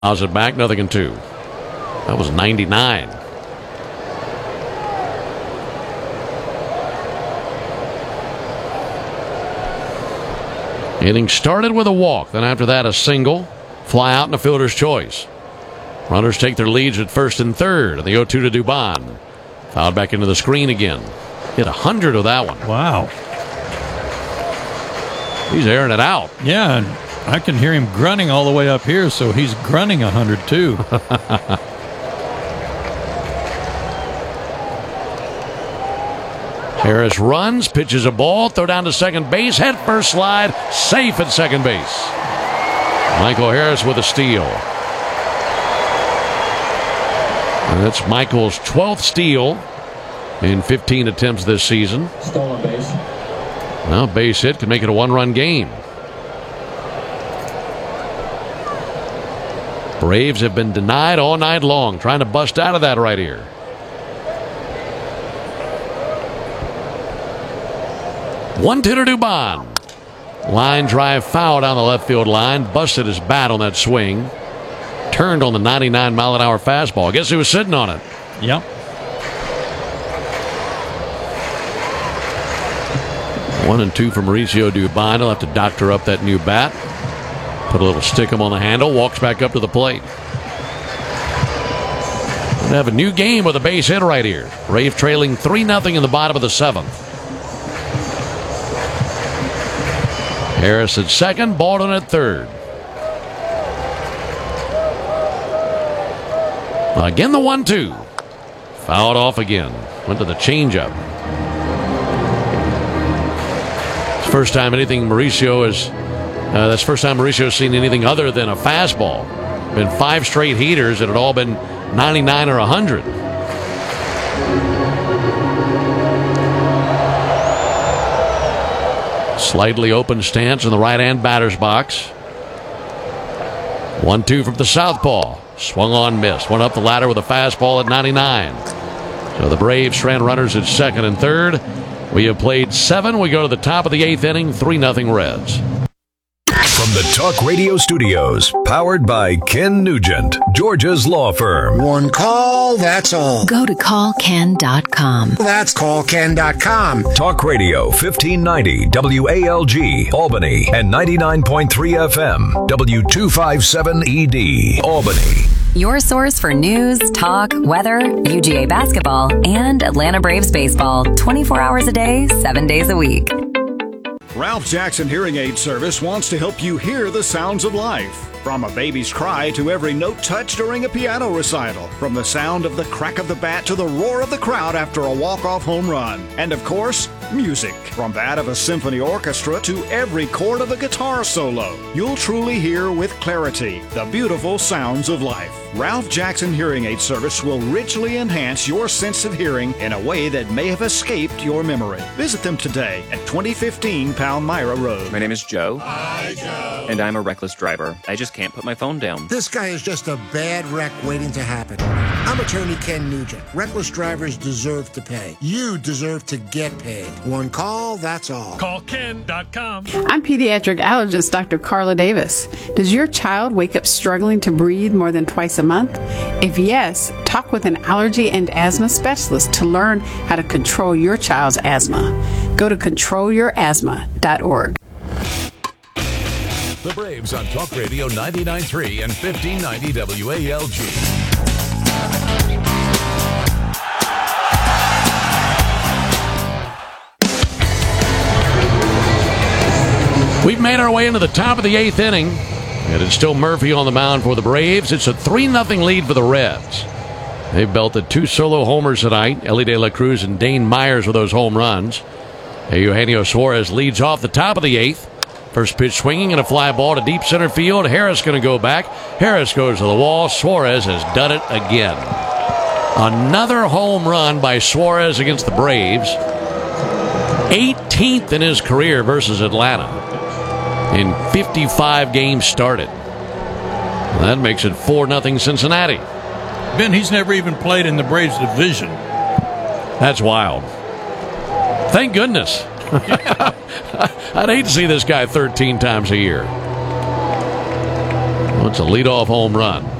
How's it back? 0-2. That was 99. Inning started with a walk. Then after that, a single. Fly out and a fielder's choice. Runners take their leads at first and third. And the 0-2 to Dubon. Fouled back into the screen again. Hit 100 with that one. Wow. He's airing it out. Yeah, and I can hear him grunting all the way up here, so he's grunting 100 too. Harris runs, pitches a ball, throw down to second base, head first slide, safe at second base. Michael Harris with a steal. And that's Michael's 12th steal in 15 attempts this season. Stolen base. Well, base hit can make it a one-run game. Braves have been denied all night long, trying to bust out of that right here. One to Dubon. Line drive foul down the left field line. Busted his bat on that swing. Turned on the 99-mile-an-hour fastball. Guess who was sitting on it? Yep. 1-2 for Mauricio Dubon. He'll have to doctor up that new bat. Put a little stickum on the handle. Walks back up to the plate. We'll have a new game with a base hit right here. Braves trailing 3-0 in the bottom of the seventh. Harris at second, Baldwin at third. Again the 1-2. Fouled off again. Went to the changeup. It's the first time anything Mauricio has. That's the first time Mauricio's seen anything other than a fastball. Been 5 straight heaters that had all been 99 or 100. Slightly open stance in the right-hand batter's box. 1-2 from the southpaw. Swung on, missed. Went up the ladder with a fastball at 99. So the Braves strand runners at second and third. We have played 7. We go to the top of the 8th inning. 3-0 Reds. From the Talk Radio Studios, powered by Ken Nugent, Georgia's law firm. One call, that's all. Go to callken.com. That's callken.com. Talk Radio 1590 WALG, Albany, and 99.3 FM, W257ED, Albany. Your source for news, talk, weather, UGA basketball, and Atlanta Braves baseball. 24 hours a day, 7 days a week. Ralph Jackson Hearing Aid Service wants to help you hear the sounds of life. From a baby's cry to every note touched during a piano recital. From the sound of the crack of the bat to the roar of the crowd after a walk-off home run. And of course, music. From that of a symphony orchestra to every chord of a guitar solo. You'll truly hear with clarity the beautiful sounds of life. Ralph Jackson Hearing Aid Service will richly enhance your sense of hearing in a way that may have escaped your memory. Visit them today at 2015 Palmyra Road. My name is Joe. Hi, Joe. And I'm a reckless driver. I just can't put my phone down. This guy is just a bad wreck waiting to happen. I'm attorney Ken Nugent. Reckless drivers deserve to pay. You deserve to get paid. One call, that's all. CallKen.com. I'm pediatric allergist Dr. Carla Davis. Does your child wake up struggling to breathe more than twice a month? If yes, talk with an allergy and asthma specialist to learn how to control your child's asthma. Go to controlyourasthma.org. The Braves on Talk Radio 99.3 and 1590 WALG. We've made our way into the top of the 8th inning, and it's still Murphy on the mound for the Braves. It's a 3-0 lead for the Reds. They've belted 2 solo homers tonight. Ellie De La Cruz and Dane Myers with those home runs. Eugenio Suarez leads off the top of the 8th. First pitch swinging and a fly ball to deep center field. Harris going to go back. Harris goes to the wall. Suarez has done it again. Another home run by Suarez against the Braves. 18th in his career versus Atlanta in 55 games started. That makes it 4-0 Cincinnati. Ben, he's never even played in the Braves division. That's wild. Thank goodness. I'd hate to see this guy 13 times a year. Well, it's a leadoff home run.